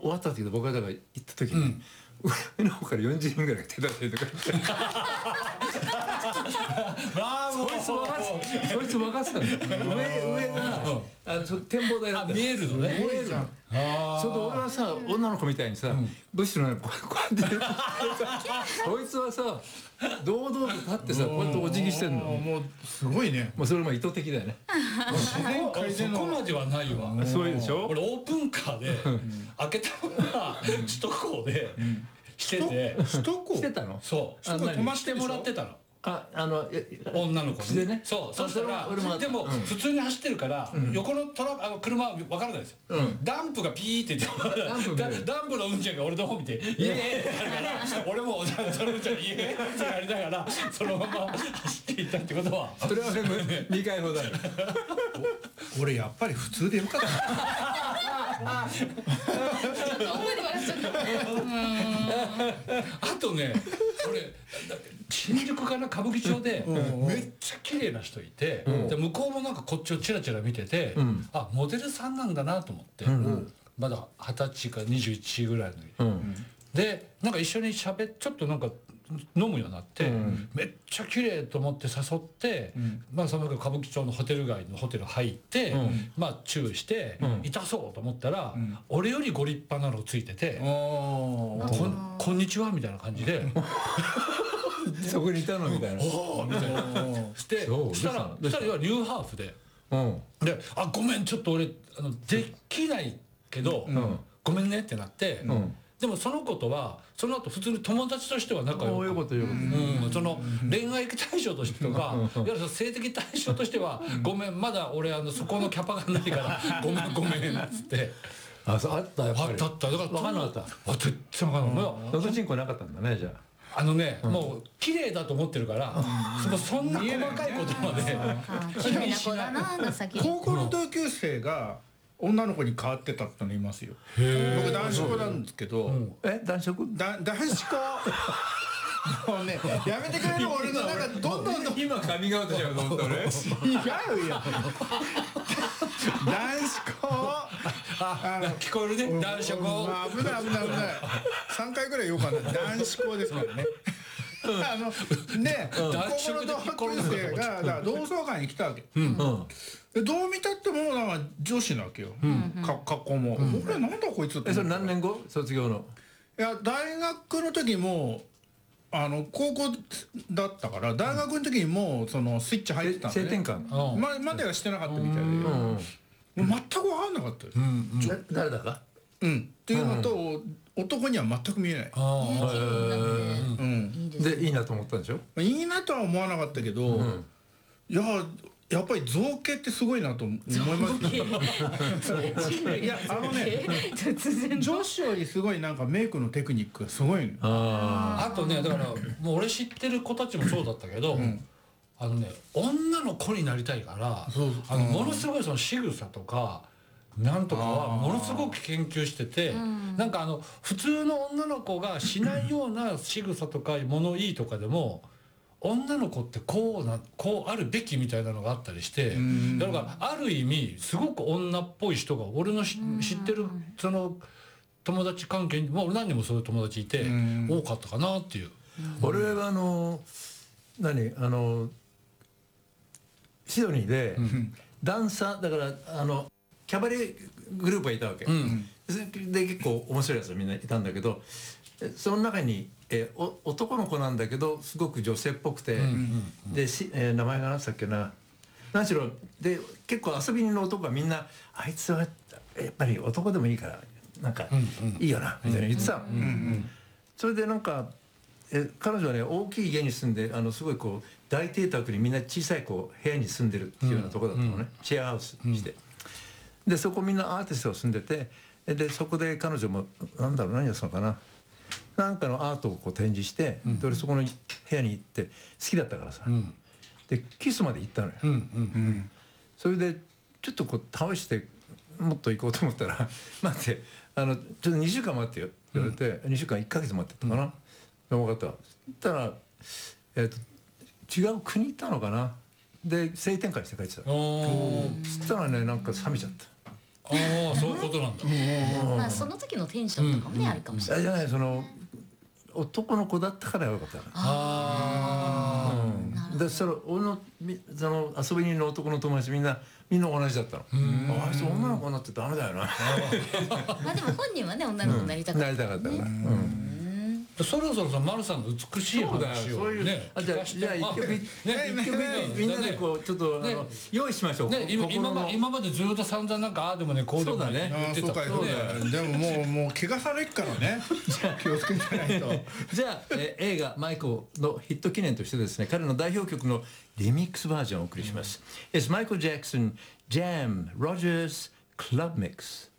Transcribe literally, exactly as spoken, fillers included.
終わった時で僕がだから行った時に、うん、上の方からよんじゅうにんぐらいが手出してとか言ってそいつ分かってそいつ分かってたんだよ。上上があの展望台だった。 見えるのね。 見えるの。それで俺はさ女の子みたいにさ、うん、ブッシュのねこうやってそいつはさ堂々と立ってさこうやってお辞儀してんの。 もうすごいね。 もうそれも意図的だよね。 自然界でのそこまではないわ。 そうでしょ。 俺オープンカーで開けたまま首都高でしてて首都高してたの。 そう止まってもらってたの。 あ、あの女の子でね。 そう、そしたらでも普通に走ってるから横のトラあの車は分からないですよ。ダンプがピーって言ってダンプのうんちゃんが俺の方見て「イエーイ!」ってなるから俺もそのうんちゃんに「イエーイ!」ってやりながらそのまま走っていったってことはそれはねにかいほどある。 俺やっぱり普通でよかったあとね俺新宿かな歌舞伎町でめっちゃ綺麗な人いて、で向こうもなんかこっちをチラチラ見てて、あモデルさんなんだなと思って、まだはたちかにじゅういちぐらいの時でなんか一緒にしゃべちょっとなんか飲むようになって、めっちゃ綺麗と思って誘って、まあその歌舞伎町のホテル街のホテル入って、まあチューして痛そうと思ったら、俺よりご立派なのついてて「こんにちは」みたいな感じで。 そこにいたのみたいな。 おおみたいな。してそしたらそしたら要はニューハーフで、で「あごめんちょっと俺あのできないけどごめんね」ってなって、でもその子とはその後普通に友達としては仲良く、その恋愛対象としてとか、いわゆる性的対象としては「ごめんまだ俺あのそこのキャパがないからごめんごめん」っつって。 ああったやっぱり。 あったあった。だから分かんなかった。 あ全然分かんない。 のどちんこなかったんだねじゃあ。 あのね、もう綺麗だと思ってるから、そんな細かいことまで綺麗な子だな情け。 高校の同級生が女の子に変わってたってのいますよ。僕男子校なんですけど、 え男子校？ だ男子校。もうねやめてくれる俺のなんかどんどんどん今カミングアウトしようと思った俺。 違うよ。男子校。 あ聞こえるね男子校。 危ない危ない危ない。三回ぐらい言おうかな。男子校ですからね。あのね高校の同級生がだから同窓会に来たわけ。どう見たってもなんか女子なわけよ。格好も。俺なんだこいつって。 えそれ何年後卒業の？ いや大学の時もあの高校だったから大学の時にもうそのスイッチ入ってたんで性転換ままではしてなかったみたいでもう全く分かんなかったよ。 誰だかうんっていうのと男には全く見えない。 でいいなと思ったんでしょ。 いいなとは思わなかったけどいややっぱり造形ってすごいなと思います。いやあのね女子よりすごいなんかメイクのテクニックがすごいの。 あとねだからもう俺知ってる子たちもそうだったけど、あのね女の子になりたいからあのものすごいその仕草とかなんとかはものすごく研究してて、なんかあの普通の女の子がしないような仕草とか物言いとかでも女の子ってこうなこうあるべきみたいなのがあったりして、だからある意味すごく女っぽい人が俺の知ってるその友達関係にも何人もそういう友達いて多かったかなっていう。 俺はあの何あのシドニーでダンサーだからあのキャバレーグループがいたわけ、で結構面白いやつがみんないたんだけど、その中にえお男の子なんだけどすごく女性っぽくて、でし、えー、名前が何だっけな何しろで結構遊び人の男がみんなあいつはやっぱり男でもいいからなんかいいよなみたいな言ってたの。それでなんかえ彼女はね大きい家に住んであのすごいこう大邸宅にみんな小さいこう部屋に住んでるっていうようなとこだったのね、シェアハウスして、でそこみんなアーティストが住んでて、でそこで彼女もなんだろう何やったのかななんかのアートをこう展示して、うん、で俺そこの部屋に行って好きだったからさ、うん、でキスまで行ったのよ、うんうんうん、それでちょっとこう倒してもっと行こうと思ったら「待ってあのちょっとにしゅうかん待ってよ」って言われて、うん、にしゅうかんいっかげつ待ってたかな、うん、分かったそしたら、えー、と違う国行ったのかなで性転換して帰ってた。そしたらねなんか冷めちゃった。 ああそういうことなんだ。 まあその時のテンションとかもね、あるかもしれない。 あれじゃない、その男の子だったからよかったの。 あうん、でそれ俺のみその遊びにいる男の友達みんなみんな同じだったの。あいつ女の子になってダメだよな。 まあでも本人はね女の子になりたかった。 なりたかったから。うんそろそろその丸さんの美しい話をねそういうあじゃあじゃあ一曲ね一曲みんなでこうちょっとあの用意しましょう。 ね今今ま心の今までずっと散々なんかああでもねこうでもねああ言ってたそうかそうだ。でももうもう怪我されっからね。気をつけてないと。 じゃあ、えー映画「マイコ」のヒット記念としてですね、彼の代表曲のリミックスバージョンをお送りします。It's Michael Jackson Jam Rogers Club Mix